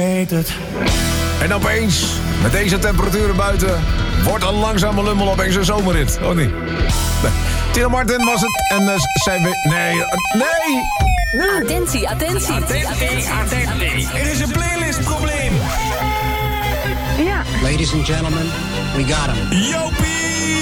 weet het. En opeens, met deze temperaturen buiten, wordt een langzame lummel opeens een zomerrit. Oh niet? Nee. Tina Martin was het en zij weet... Nee. Attentie. Er is een playlistprobleem. Ja. Ladies and gentlemen, we got him. Jopie!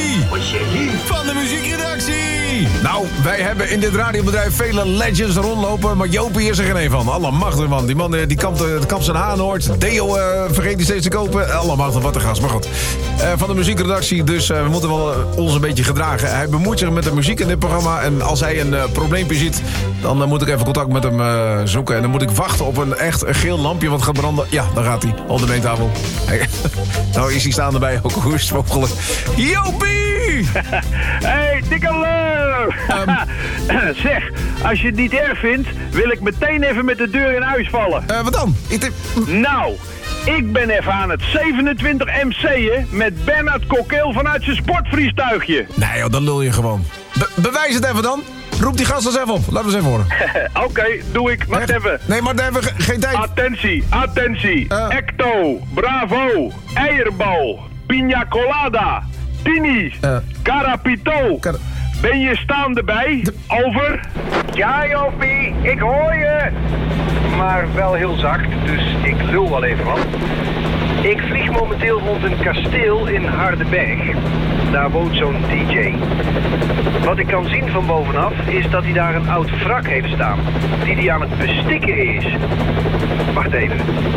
Van de muziekredactie. Nou, wij hebben in dit radiobedrijf vele legends rondlopen, maar Jopie is er geen een van. Allemachtig, man. Die man die kampt zijn haanhoort. Deo vergeet die steeds te kopen. Allemachtig, wat een gast. Maar goed. Van de muziekredactie, dus we moeten wel ons een beetje gedragen. Hij bemoeit zich met de muziek in dit programma. En als hij een probleempje ziet, dan moet ik even contact met hem zoeken. En dan moet ik wachten op een geel lampje wat gaat branden. Ja, dan gaat hij. Op de meentafel. Nou is hij staan erbij ook. Hoe is het mogelijk? Jopie! Hey, dikke lul! Zeg, als je het niet erg vindt, wil ik meteen even met de deur in huis vallen. Wat dan? Nou, ik ben even aan het 27 MC'en met Bernard Cockeel vanuit zijn sportvliegtuigje. Nee joh, dan lul je gewoon. Bewijs het even dan. Roep die gast eens even op. Laten we eens even horen. Oké, doe ik. Wacht even. Nee, maar daar hebben we geen tijd. Attentie. Ecto, bravo, eierbal, pina colada, tini, carapito. Ben je staande bij? Over. Ja, Jopie, ik hoor je. Maar wel heel zacht, dus ik lul wel even wat. Ik vlieg momenteel rond een kasteel in Hardenberg. Daar woont zo'n DJ. Wat ik kan zien van bovenaf is dat hij daar een oud wrak heeft staan. Die hij aan het bestikken is. Wacht even.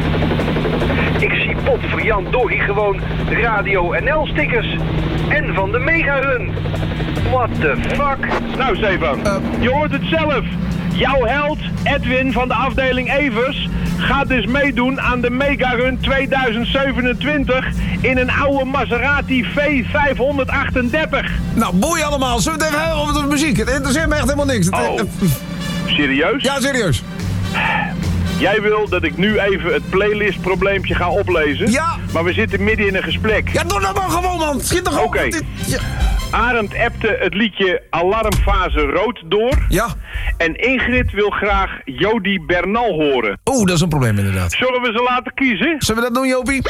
Ik zie pot voor Jan Doggy gewoon Radio NL stickers. En van de Megarun. What the fuck? Nou, Stefan, je hoort het zelf. Jouw held, Edwin van de afdeling Evers, gaat dus meedoen aan de Megarun 2027 in een oude Maserati V538. Nou, boei allemaal. Zullen we het even hebben over de muziek? Het interesseert me echt helemaal niks. Serieus? Ja, serieus. Jij wil dat ik nu even het playlistprobleempje ga oplezen? Ja. Maar we zitten midden in een gesprek. Ja, doe dat maar gewoon, man. Schiet toch op. Oké. Arend appte het liedje Alarmfase Rood door. Ja. En Ingrid wil graag Jody Bernal horen. Oeh, dat is een probleem inderdaad. Zullen we ze laten kiezen? Zullen we dat doen, Jopie?